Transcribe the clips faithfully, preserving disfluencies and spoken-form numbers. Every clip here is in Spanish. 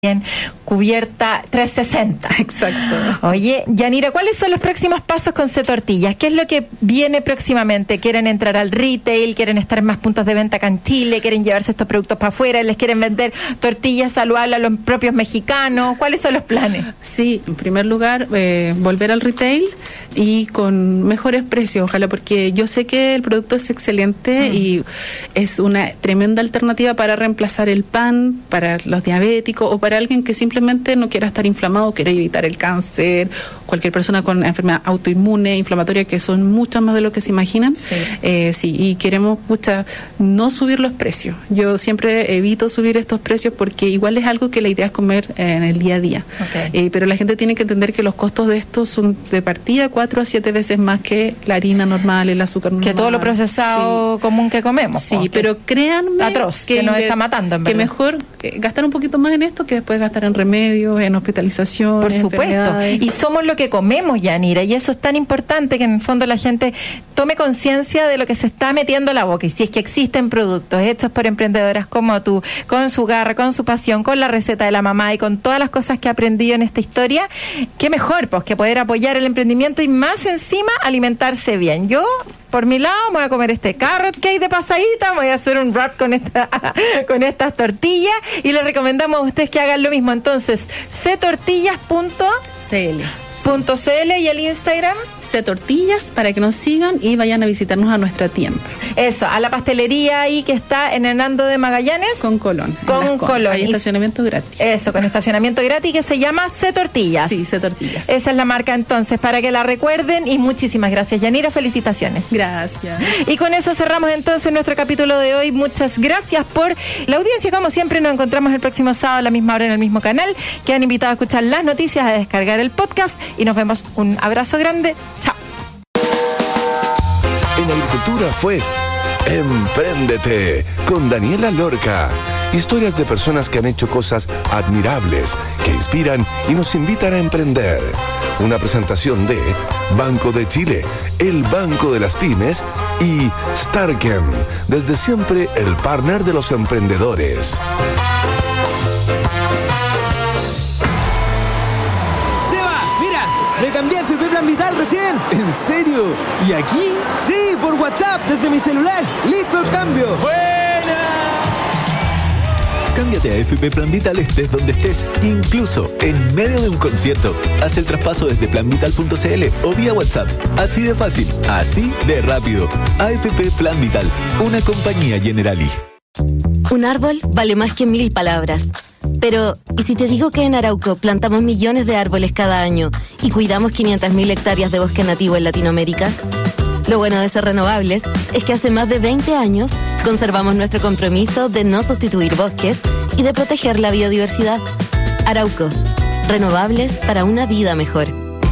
bien cubierta trescientos sesenta. Exacto. Oye, Yanira, ¿cuáles son los próximos pasos con C Tortillas? ¿Qué es lo que viene próximamente? ¿Quieren entrar al retail? ¿Quieren estar en más puntos de venta acá en Chile? ¿Quieren llevarse estos productos para afuera? ¿Les quieren vender tortillas saludables a los propios mexicanos? ¿Cuáles son los planes? Sí, en primer lugar, eh, volver al retail y con mejores precios, ojalá, porque yo sé que el producto es excelente mm. y es una tremenda alternativa para reemplazar el pan, para los diabéticos o para alguien que simplemente no quiera estar inflamado, quiere evitar el cáncer, cualquier persona con enfermedad autoinmune, inflamatoria, que son muchas más de lo que se imaginan. Sí, eh, sí y queremos mucha, no subir los precios. Yo siempre evito subir estos precios porque igual es algo que la idea es comer eh, en el día a día. Okay. Eh, pero la gente tiene que entender que los costos de estos son de partida cuatro a siete veces más que la harina normal, el azúcar normal. Que todo lo procesado sí. común que comemos. Sí, pero créanme atroz, que, que nos está matando, en que verdad. mejor que gastar un poquito más en esto que después gastar en remedios, en hospitalización. Por supuesto. Y somos lo que comemos, Yanira, y eso es tan importante que en el fondo la gente tome conciencia de lo que se está metiendo a la boca. Y si es que existen productos hechos por emprendedoras como tú, con su garra, con su pasión, con la receta de la mamá y con todas las cosas que ha aprendido en esta historia, qué mejor, pues, que poder apoyar el emprendimiento y más encima alimentarse bien. Yo, por mi lado, me voy a comer este carrot cake de pasadita, me voy a hacer un wrap con esta con estas tortillas y les recomendamos a ustedes que hagan lo mismo. Entonces, c tortillas punto c l Punto .cl y el Instagram C Tortillas, para que nos sigan y vayan a visitarnos a nuestra tienda. Eso, a la pastelería ahí que está en Hernando de Magallanes. Con Colón. Con Colón. Hay estacionamiento gratis. Eso, con estacionamiento gratis, que se llama C Tortillas. Sí, C Tortillas. Esa es la marca entonces, para que la recuerden, y muchísimas gracias, Yanira, felicitaciones. Gracias. Y con eso cerramos entonces nuestro capítulo de hoy. Muchas gracias por la audiencia. Como siempre, nos encontramos el próximo sábado a la misma hora en el mismo canal. Quedan invitados a escuchar las noticias, a descargar el podcast y nos vemos. Un abrazo grande. Chao. En Agricultura fue Empréndete con Daniela Lorca. Historias de personas que han hecho cosas admirables, que inspiran y nos invitan a emprender. Una presentación de Banco de Chile, el Banco de las Pymes, y Starken, desde siempre el partner de los emprendedores. Me cambié a F P Plan Vital recién. ¿En serio? ¿Y aquí? Sí, por WhatsApp, desde mi celular. ¡Listo el cambio! ¡Buena! Cámbiate a F P Plan Vital estés donde estés, incluso en medio de un concierto. Haz el traspaso desde plan vital punto c l o vía WhatsApp. Así de fácil, así de rápido. A F P Plan Vital, una compañía Generali. Un árbol vale más que mil palabras. Pero, ¿y si te digo que en Arauco plantamos millones de árboles cada año y cuidamos quinientas mil hectáreas de bosque nativo en Latinoamérica? Lo bueno de ser renovables es que hace más de veinte años conservamos nuestro compromiso de no sustituir bosques y de proteger la biodiversidad. Arauco, renovables para una vida mejor.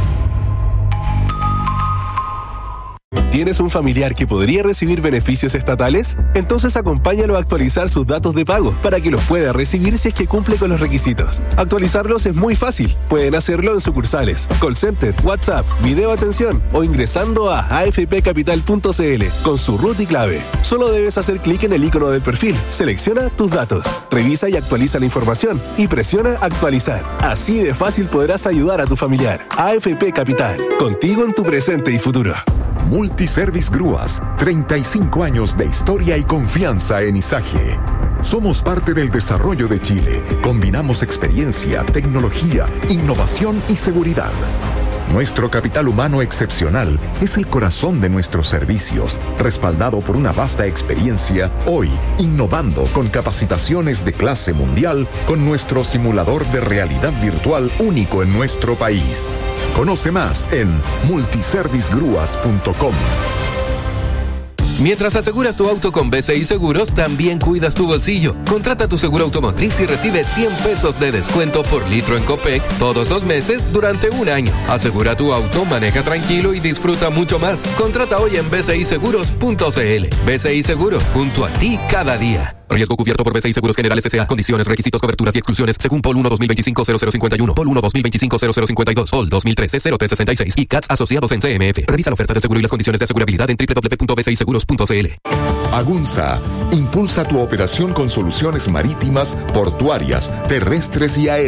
¿Tienes un familiar que podría recibir beneficios estatales? Entonces acompáñalo a actualizar sus datos de pago para que los pueda recibir si es que cumple con los requisitos. Actualizarlos es muy fácil. Pueden hacerlo en sucursales, call center, WhatsApp, video atención o ingresando a a f p capital punto c l con su root y clave. Solo debes hacer clic en el icono del perfil, selecciona tus datos, revisa y actualiza la información y presiona actualizar. Así de fácil podrás ayudar a tu familiar. A F P Capital, contigo en tu presente y futuro. Multiservice Grúas, treinta y cinco años de historia y confianza en Izaje. Somos parte del desarrollo de Chile. Combinamos experiencia, tecnología, innovación y seguridad. Nuestro capital humano excepcional es el corazón de nuestros servicios, respaldado por una vasta experiencia, hoy innovando con capacitaciones de clase mundial con nuestro simulador de realidad virtual único en nuestro país. Conoce más en multiservice grúas punto com. Mientras aseguras tu auto con B C I Seguros, también cuidas tu bolsillo. Contrata tu seguro automotriz y recibe cien pesos de descuento por litro en Copec todos los meses durante un año. Asegura tu auto, maneja tranquilo y disfruta mucho más. Contrata hoy en b c i seguros punto c l. B C I Seguros, junto a ti cada día. Riesgo cubierto por B C I Seguros Generales S A. Condiciones, requisitos, coberturas y exclusiones según P O L uno dos mil veinticinco cero cero cincuenta y uno, P O L uno dos mil veinticinco cero cero cincuenta y dos, P O L dos mil trece cero tres sesenta y seis y C A T S asociados en C M F. Revisa la oferta de seguro y las condiciones de asegurabilidad en w w w punto b c i seguros punto c l. Agunza impulsa tu operación con soluciones marítimas, portuarias, terrestres y aéreas.